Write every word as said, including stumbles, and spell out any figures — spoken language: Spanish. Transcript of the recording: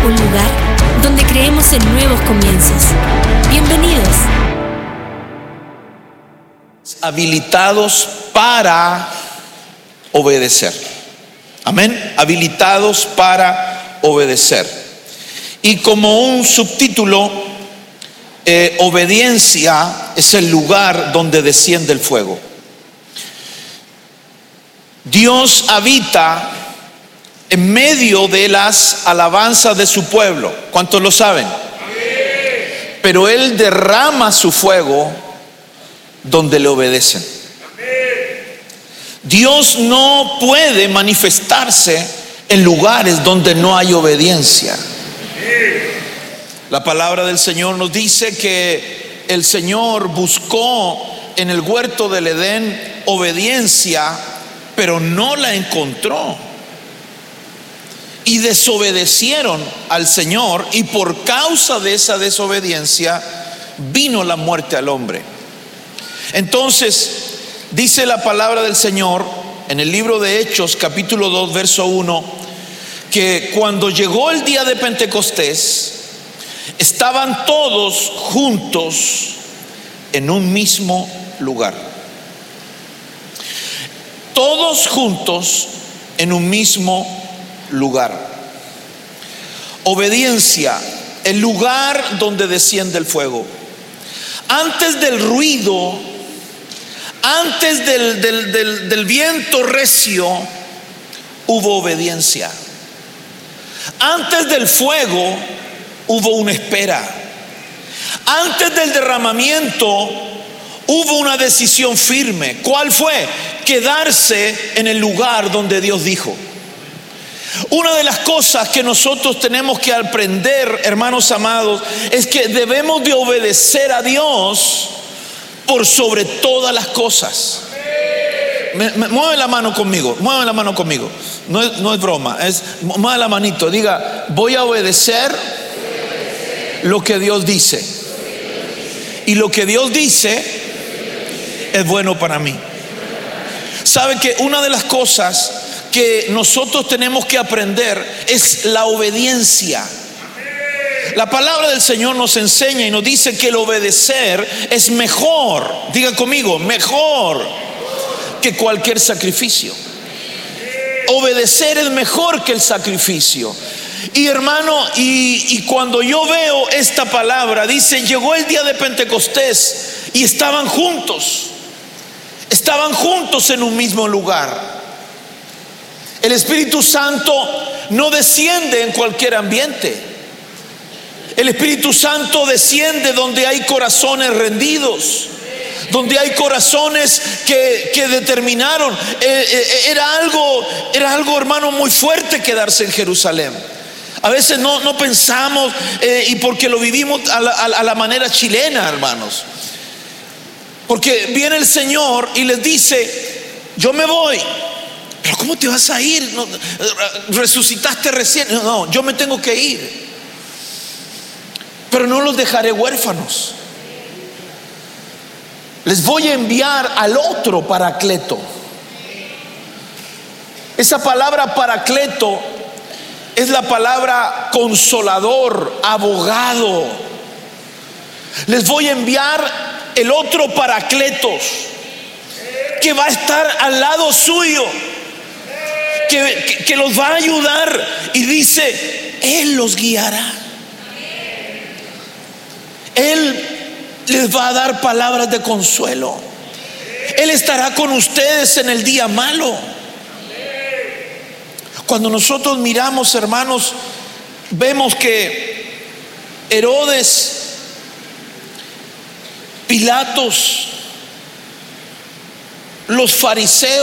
un lugar donde creemos en nuevos comienzos. Bienvenidos. Habilitados para obedecer. Amén. Habilitados para obedecer. Y como un subtítulo, eh, obediencia es el lugar donde desciende el fuego. Dios habita en medio de las alabanzas de su pueblo. ¿Cuántos lo saben? Pero Él derrama su fuego donde le obedecen. Dios no puede manifestarse en lugares donde no hay obediencia. La palabra del Señor nos dice que el Señor buscó en el huerto del Edén obediencia, pero no la encontró. Y desobedecieron al Señor, y por causa de esa desobediencia vino la muerte al hombre. Entonces dice la palabra del Señor en el libro de Hechos capítulo dos verso uno, que cuando llegó el día de Pentecostés estaban todos juntos en un mismo lugar. Todos juntos en un mismo lugar. Obediencia, el lugar donde desciende el fuego. Antes del ruido, antes del, del, del, del viento recio, hubo obediencia. Antes del fuego, hubo una espera. Antes del derramamiento, hubo una decisión firme. ¿Cuál fue? Quedarse en el lugar donde Dios dijo. Una de las cosas que nosotros tenemos que aprender, hermanos amados, es que debemos de obedecer a Dios por sobre todas las cosas. Me, me, mueve la mano conmigo, mueve la mano conmigo. No es, no es broma, es mueve la manito. Diga: voy a obedecer lo que Dios dice. Y lo que Dios dice es bueno para mí. ¿Sabe que una de las cosas que nosotros tenemos que aprender es la obediencia? La palabra del Señor nos enseña y nos dice que el obedecer es mejor, diga conmigo, mejor que cualquier sacrificio. Obedecer es mejor que el sacrificio. Y hermano, y, y cuando yo veo esta palabra, dice: llegó el día de Pentecostés y estaban juntos, estaban juntos en un mismo lugar. El Espíritu Santo no desciende en cualquier ambiente. El Espíritu Santo desciende donde hay corazones rendidos, donde hay corazones que, que determinaron. Eh, eh, era algo, era algo, hermano, muy fuerte quedarse en Jerusalén. A veces no, no pensamos, eh, y porque lo vivimos a la, a la manera chilena, hermanos. Porque viene el Señor y les dice: yo me voy. Pero ¿cómo te vas a ir? No, resucitaste recién. No, yo me tengo que ir. Pero no los dejaré huérfanos. Les voy a enviar al otro Paracleto. Esa palabra Paracleto es la palabra consolador, abogado. Les voy a enviar el otro Paracletos, que va a estar al lado suyo, que, que, que los va a ayudar. Y dice: Él los guiará. Él les va a dar palabras de consuelo. Él estará con ustedes en el día malo. Cuando nosotros miramos, hermanos, vemos que Herodes, Pilatos, los fariseos,